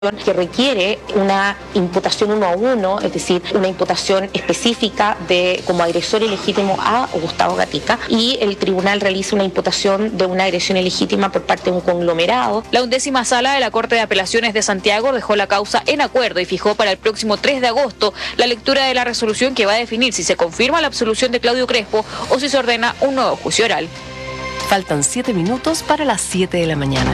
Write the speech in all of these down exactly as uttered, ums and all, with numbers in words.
que requiere una imputación uno a uno, es decir, una imputación específica de como agresor ilegítimo a Gustavo Gatica, y el tribunal realiza una imputación de una agresión ilegítima por parte de un conglomerado. La undécima sala de la Corte de Apelaciones de Santiago dejó la causa en acuerdo y fijó para el próximo tres de agosto la lectura de la resolución que va a definir si se confirma la absolución de Claudio Crespo o si se ordena un nuevo juicio oral. Faltan siete minutos para las siete de la mañana.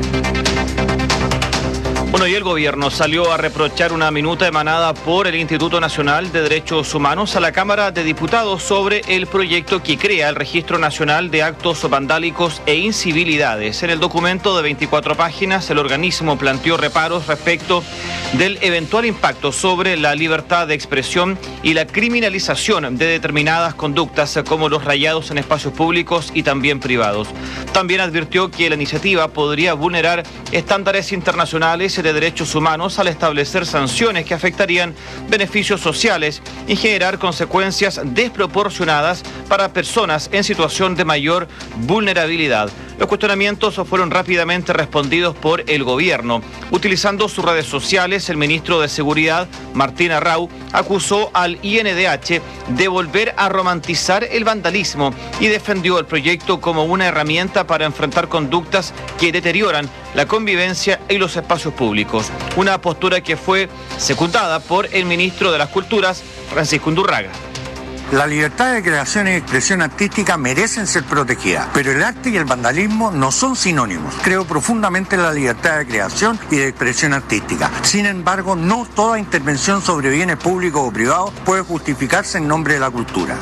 Bueno, y el gobierno salió a reprochar una minuta emanada por el Instituto Nacional de Derechos Humanos a la Cámara de Diputados sobre el proyecto que crea el Registro Nacional de Actos Vandálicos e Incivilidades. En el documento de veinticuatro páginas, el organismo planteó reparos respecto del eventual impacto sobre la libertad de expresión y la criminalización de determinadas conductas como los rayados en espacios públicos y también privados. También advirtió que la iniciativa podría vulnerar estándares internacionales de derechos humanos al establecer sanciones que afectarían beneficios sociales y generar consecuencias desproporcionadas para personas en situación de mayor vulnerabilidad. Los cuestionamientos fueron rápidamente respondidos por el gobierno. Utilizando sus redes sociales, el ministro de Seguridad, Martín Arrau, acusó al I N D H de volver a romantizar el vandalismo y defendió el proyecto como una herramienta para enfrentar conductas que deterioran la convivencia y los espacios públicos. Una postura que fue secundada por el ministro de las Culturas, Francisco Undurraga. La libertad de creación y expresión artística merecen ser protegidas, pero el arte y el vandalismo no son sinónimos. Creo profundamente en la libertad de creación y de expresión artística. Sin embargo, no toda intervención sobre bienes públicos o privados puede justificarse en nombre de la cultura.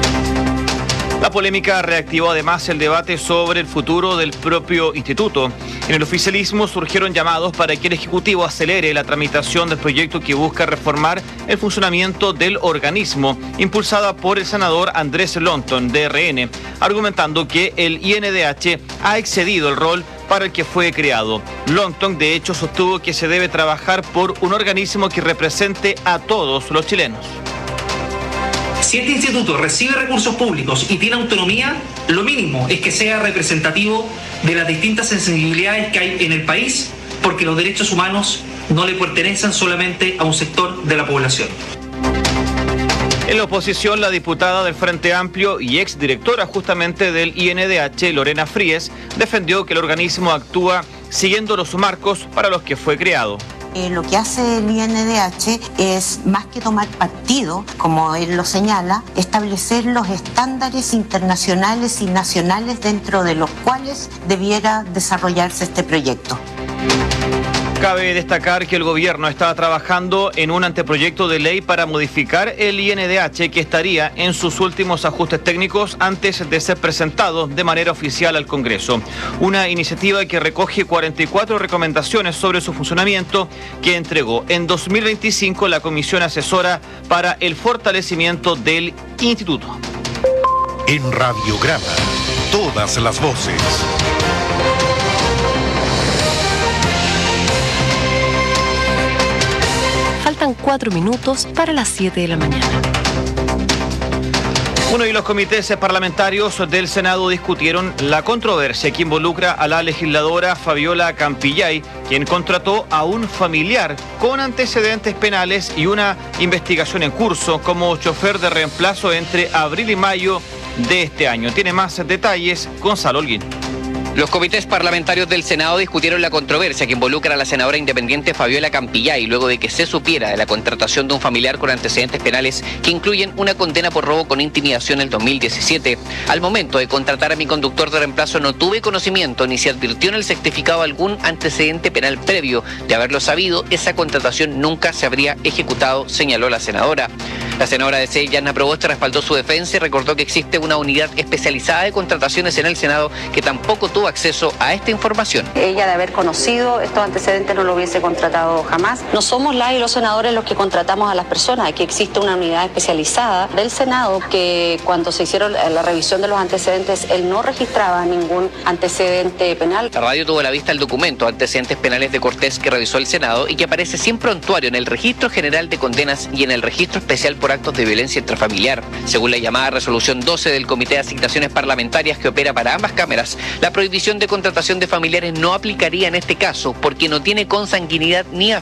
La polémica reactivó además el debate sobre el futuro del propio instituto. En el oficialismo surgieron llamados para que el Ejecutivo acelere la tramitación del proyecto que busca reformar el funcionamiento del organismo, impulsada por el senador Andrés Lonton, de R N, argumentando que el I N D H ha excedido el rol para el que fue creado. Lonton, de hecho, sostuvo que se debe trabajar por un organismo que represente a todos los chilenos. Si este instituto recibe recursos públicos y tiene autonomía, lo mínimo es que sea representativo de las distintas sensibilidades que hay en el país, porque los derechos humanos no le pertenecen solamente a un sector de la población. En la oposición, la diputada del Frente Amplio y exdirectora justamente del I N D H, Lorena Fríes, defendió que el organismo actúa siguiendo los marcos para los que fue creado. Eh, lo que hace el I N D H es, más que tomar partido, como él lo señala, establecer los estándares internacionales y nacionales dentro de los cuales debiera desarrollarse este proyecto. Cabe destacar que el gobierno está trabajando en un anteproyecto de ley para modificar el I N D H que estaría en sus últimos ajustes técnicos antes de ser presentado de manera oficial al Congreso. Una iniciativa que recoge cuarenta y cuatro recomendaciones sobre su funcionamiento que entregó en dos mil veinticinco la Comisión Asesora para el Fortalecimiento del Instituto. En Radiograma, todas las voces. Faltan cuatro minutos para las siete de la mañana. Bueno, y los comités parlamentarios del Senado discutieron la controversia que involucra a la legisladora Fabiola Campillay, quien contrató a un familiar con antecedentes penales y una investigación en curso como chofer de reemplazo entre abril y mayo de este año. Tiene más detalles Gonzalo Holguín. Los comités parlamentarios del Senado discutieron la controversia que involucra a la senadora independiente Fabiola Campillay luego de que se supiera de la contratación de un familiar con antecedentes penales que incluyen una condena por robo con intimidación en el dos mil diecisiete. Al momento de contratar a mi conductor de reemplazo no tuve conocimiento ni se advirtió en el certificado algún antecedente penal previo. De haberlo sabido, esa contratación nunca se habría ejecutado, señaló la senadora. La senadora de C E I, Yanna Proboste, respaldó su defensa y recordó que existe una unidad especializada de contrataciones en el Senado que tampoco tuvo acceso a esta información. Ella, de haber conocido estos antecedentes, no lo hubiese contratado jamás. No somos las y los senadores los que contratamos a las personas. Aquí existe una unidad especializada del Senado que cuando se hicieron la revisión de los antecedentes, él no registraba ningún antecedente penal. La radio tuvo a la vista el documento Antecedentes Penales de Cortés que revisó el Senado y que aparece sin prontuario en el Registro General de Condenas y en el Registro Especial por actos de violencia intrafamiliar. Según la llamada resolución doce del Comité de Asignaciones Parlamentarias que opera para ambas cámaras, la prohibición de contratación de familiares no aplicaría en este caso porque no tiene consanguinidad ni